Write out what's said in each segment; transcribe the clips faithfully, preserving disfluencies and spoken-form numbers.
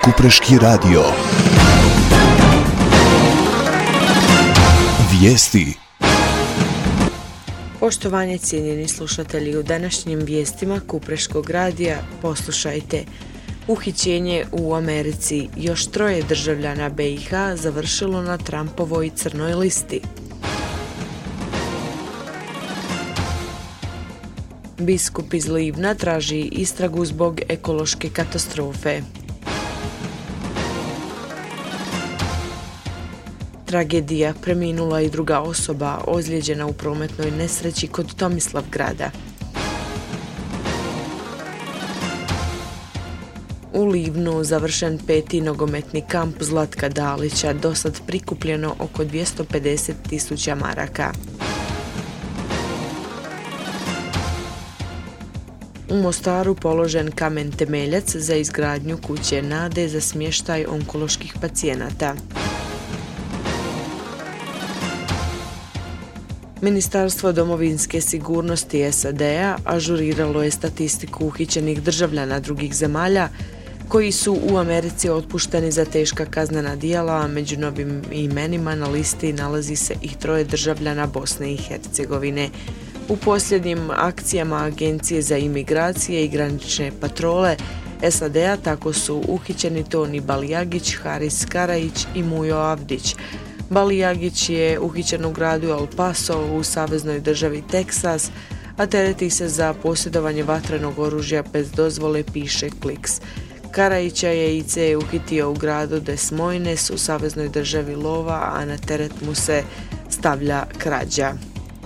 Kupreški radio. Vijesti. Poštovanje cijenjeni slušatelji, u današnjim vijestima Kupreškog radija poslušajte. Uhićenje u Americi, još troje državljana B i H završilo na Trumpovoj crnoj listi. Biskup iz Livna traži istragu zbog ekološke katastrofe. Tragedija, preminula i druga osoba ozlijeđena u prometnoj nesreći kod Tomislavgrada. U Livnu završen peti nogometni kamp Zlatka Dalića, dosad prikupljeno oko dvjesto pedeset tisuća maraka. U Mostaru položen kamen temeljac za izgradnju kuće nade za smještaj onkoloških pacijenata. Ministarstvo domovinske sigurnosti S A D-a ažuriralo je statistiku uhićenih državljana drugih zemalja koji su u Americi otpušteni za teška kaznena djela, a među novim imenima na listi nalazi se i troje državljana Bosne i Hercegovine. U posljednjim akcijama Agencije za imigracije i granične patrole S A D-a tako su uhićeni Toni Balijagić, Haris Karajić i Mujo Avdić. Balijagić je uhićen u gradu El Paso u saveznoj državi Teksas, a tereti se za posjedovanje vatrenog oružja bez dozvole, piše Kliks. Karajića je I C uhitio u gradu Des Moines u saveznoj državi Lova, a na teret mu se stavlja krađa.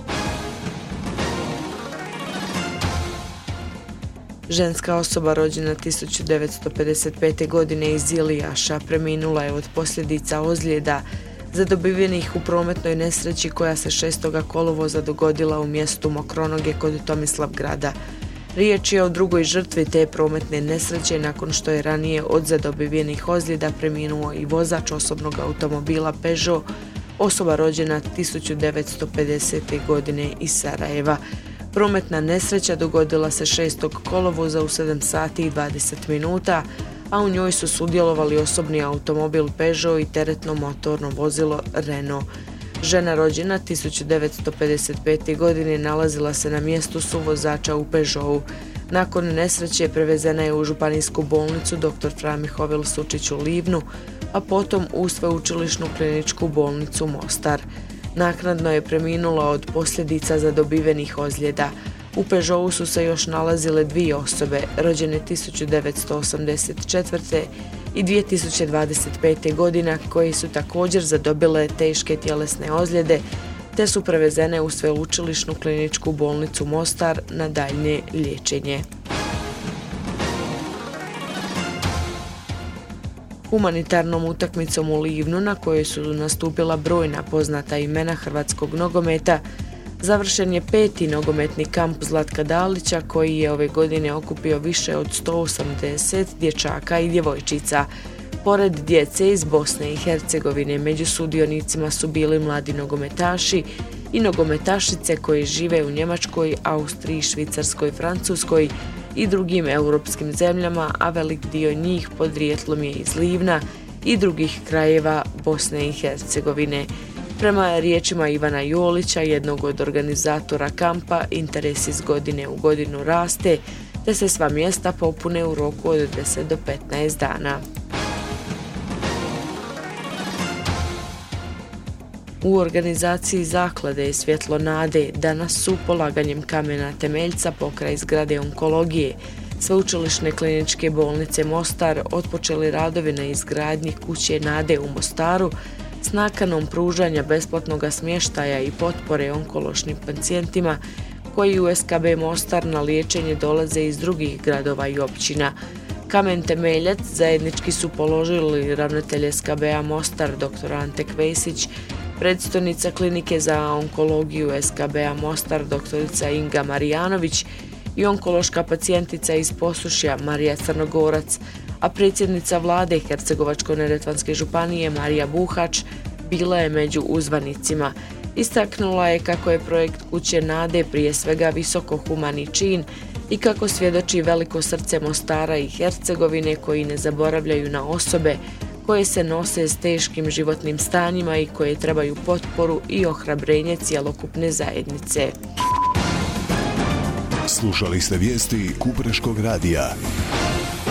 Ženska osoba rođena tisuću devetsto pedeset pete. godine iz Ilijaša preminula je od posljedica ozljeda zadobivenih u prometnoj nesreći koja se šestog kolovoza dogodila u mjestu Mokronoge kod Tomislavgrada. Riječ je o drugoj žrtvi te prometne nesreće nakon što je ranije od zadobivenih ozljeda preminuo i vozač osobnog automobila Peugeot, osoba rođena tisuću devetsto pedesete. godine iz Sarajeva. Prometna nesreća dogodila se šestog kolovoza u sedam sati i dvadeset minuta, a u njoj su sudjelovali osobni automobil Peugeot i teretno motorno vozilo Renault. Žena rođena tisuću devetsto pedeset pete. godine nalazila se na mjestu suvozača u Peugeotu. Nakon nesreće prevezena je u županijsku bolnicu doktor Fra Mihovil Sučić u Livnu, a potom u sveučilišnu kliničku bolnicu Mostar. Naknadno je preminula od posljedica zadobivenih ozljeda. U Peugeotu su se još nalazile dvije osobe, rođene tisuću devetsto osamdeset četvrte. i dvije tisuće dvadeset pete. godine, koji su također zadobile teške tjelesne ozljede, te su prevezene u sveučilišnu kliničku bolnicu Mostar na daljnje liječenje. Humanitarnom utakmicom u Livnu, na kojoj su nastupila brojna poznata imena hrvatskog nogometa, završen je peti nogometni kamp Zlatka Dalića, koji je ove godine okupio više od sto osamdeset dječaka i djevojčica. Pored djece iz Bosne i Hercegovine, među sudionicima su bili mladi nogometaši i nogometašice koji žive u Njemačkoj, Austriji, Švicarskoj, Francuskoj i drugim europskim zemljama, a velik dio njih podrijetlom je iz Livna i drugih krajeva Bosne i Hercegovine. Prema riječima Ivana Jolića, jednog od organizatora kampa, interes iz godine u godinu raste, te se sva mjesta popune u roku od deset do petnaest dana. U organizaciji zaklade Svjetlo nade danas su polaganjem kamena temeljca pokraj zgrade onkologije Sveučilišne kliničke bolnice Mostar otpočeli radovi na izgradnji kuće nade u Mostaru s nakanom pružanja besplatnog smještaja i potpore onkološkim pacijentima koji u S K B Mostar na liječenje dolaze iz drugih gradova i općina. Kamen temeljac zajednički su položili ravnatelj S K B-a Mostar dr. Ante Kvesić, predstojnica klinike za onkologiju S K B-a Mostar dr. Inga Marijanović i onkološka pacijentica iz Posušja Marija Crnogorac, a predsjednica vlade Hercegovačko-neretvanske županije Marija Buhač bila je među uzvanicima. Istaknula je kako je projekt kuće nade prije svega visoko humani čin, i kako svjedoči veliko srce Mostara i Hercegovine koji ne zaboravljaju na osobe koje se nose s teškim životnim stanjima i koje trebaju potporu i ohrabrenje cjelokupne zajednice. Slušali ste vijesti Kupreškog radija.